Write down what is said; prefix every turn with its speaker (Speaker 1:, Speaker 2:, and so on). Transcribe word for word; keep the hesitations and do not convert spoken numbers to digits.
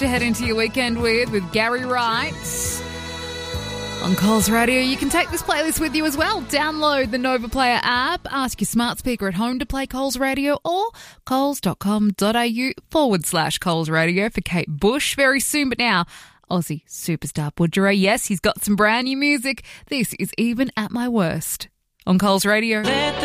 Speaker 1: to head into your weekend with, with Gary Wright. On Coles Radio, you can take this playlist with you as well. Download the Nova Player app, ask your smart speaker at home to play Coles Radio, or coles.com.au forward slash Coles Radio for Kate Bush very soon. But now, Aussie superstar Budgerah, yes, he's got some brand new music. This is Even at My Worst on Coles Radio.